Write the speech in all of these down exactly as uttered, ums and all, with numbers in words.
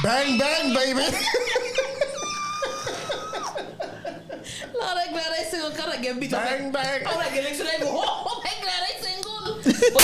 Bang, bang, baby. Lord, I'm glad I single. Can I get beat up? Bang, bang. I'm like, next to go. Oh, I'm glad I single.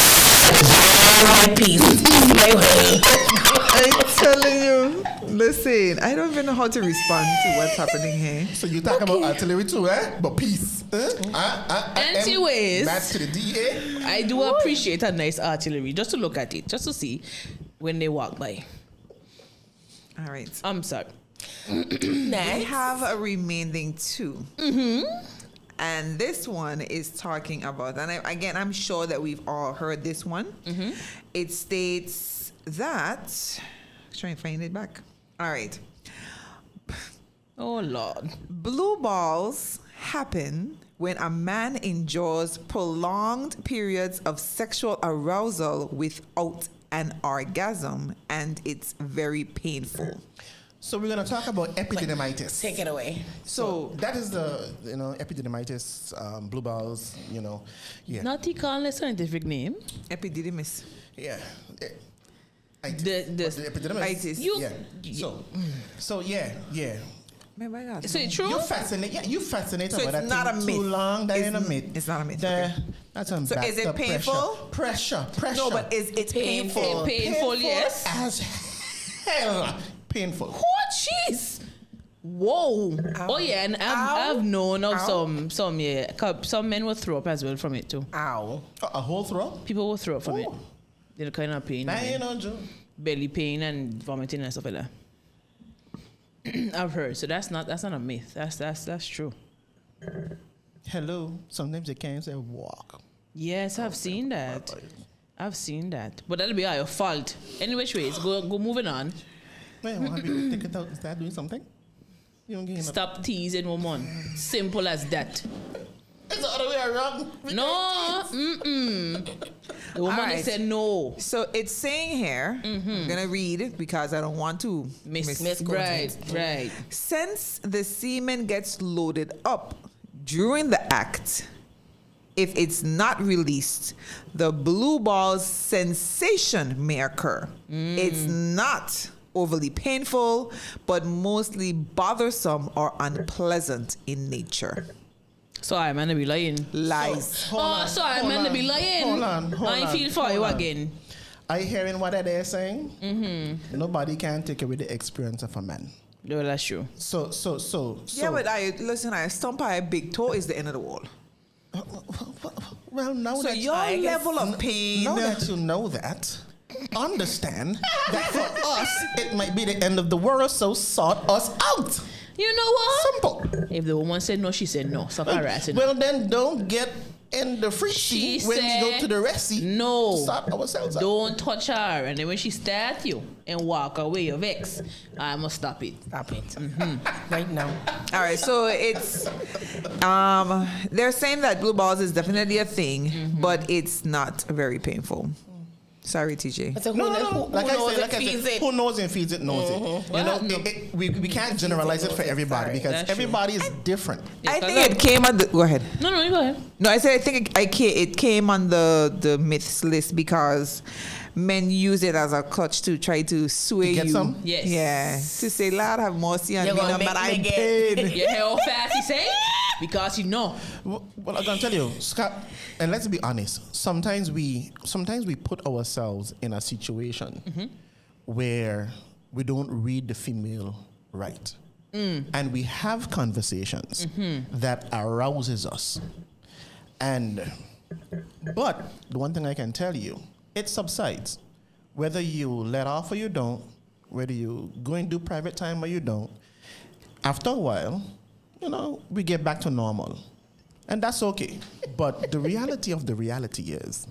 I'm telling you. Listen, I don't even know how to respond to what's happening here. So you talk about artillery too, eh? But peace. Eh? Uh, uh, uh, Anyways, that's to the D A. I do appreciate a nice artillery just to look at it, just to see when they walk by. All right. I'm sorry. We have a remaining two. Mm-hmm. And this one is talking about, and I, again, I'm sure that we've all heard this one. Mm-hmm. It states that, let's try and find it back. All right. Oh, Lord. Blue balls happen when a man endures prolonged periods of sexual arousal without an orgasm, and it's very painful. So we're going to talk about epididymitis. Take it away. So that is the, you know, epididymitis, um, blue balls, you know. Yeah. Not he calling a scientific name. Epididymis. Yeah. Eh, itis. The- the- But the epididymis. Itis. You- Yeah. So, so yeah, yeah. Oh my God. Is it true? You fascinate, yeah, you fascinate So about it's that not thing a myth. too long. That It's ain't a n- myth. it's not a myth, The- okay. That's some So is it backed up painful? Pressure, pressure, pressure. No, but is it painful? Painful. Painful, yes. As hell. Painful. Oh, jeez. Whoa. Oh, yeah, and I've, Ow. I've known of Ow. some, some, yeah, cou- some men will throw up as well from it too. Ow. A, a whole throw? People will throw up from it. Oh. They're kind of pain. That ain't no joke. Belly pain and vomiting and stuff like that. I've heard. So that's not that's not a myth. That's that's that's true. Hello. Sometimes you can't say walk. Yes, I've seen that. I've seen that. But that'll be our fault. Any which ways, go go moving on. Wait, want to take it out and start doing something? You don't get enough. Stop teasing woman. Simple as that. It's the other way around. No, mm-mm. The woman All right. said no. So it's saying here, I'm going to read it because I don't want to Miss, miss- miss right, right. Since the semen gets loaded up during the act, if it's not released, the blue ball's sensation may occur. It's not overly painful, but mostly bothersome or unpleasant in nature. So I'm gonna be lying. Lies. Hold Oh, on, sorry, I'm hold gonna on, be lying. Hold on, hold I on, feel for hold you on. again. Are you hearing what they're saying? Mm-hmm. Nobody can take away the experience of a man. No, that's true. So, so, so, so. Yeah, but I listen, I stomp a big toe is the end of the wall. Well, now So that your I guess- level of pain. now that you know that, understand that for us it might be the end of the world. So sort us out. You know what? Simple. If the woman said no, she said no. Stop harassing her. Well, then don't get in the free She seat when we go said to the rest no. Sort ourselves out. Don't touch her. And then when she stare at you and walk away, you're vexed. I must stop it. Stop it. Right now. All right, so it's um they're saying that blue balls is definitely a thing, but it's not very painful. Sorry, T J. So who, No, no, knows, no. who, Like who I knows said, like it I feeds said, it? who knows and feeds it knows it. You Well, know, no. it, it, we, we can't generalize it for everybody because That's true. everybody is different. Yeah, I 'cause think it came on the go ahead. No, no, you go ahead. No, I said I think it, I ca- it came on the the myths list because men use it as a clutch to try to sway To get you. some? Yes. Yeah. To say, Lord have mercy on You're me, gonna no, make but I me get- paid. You hear how fast he say? Because you know. Well, well, I'm gonna tell you, Scott, and let's be honest. Sometimes we, sometimes we put ourselves in a situation where we don't read the female right, and we have conversations that arouses us. And, but the one thing I can tell you, it subsides, whether you let off or you don't, whether you go and do private time or you don't. After a while, you know, we get back to normal. And that's okay. But the reality of the reality is,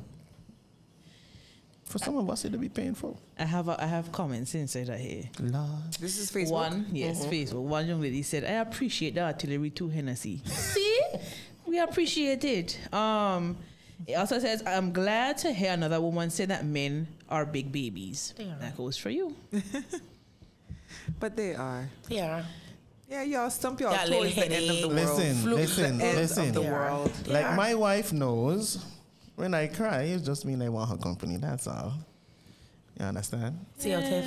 for some of us, it'll be painful. I have a, I have comments inside that here. Lord. This is Facebook. One, yes, Facebook. One young lady said, "I appreciate the artillery too, Hennessy." See, we appreciate it. Um, it also says, "I'm glad to hear another woman say that men are big babies." That goes for you. But they are. Yeah. Yeah, y'all stump your Yeah, toe is the end of the little world. Listen, Fluke listen, the end listen. of the Yeah. world. Like Yeah. my wife knows, when I cry, it just mean I want her company. That's all. You understand? See how tough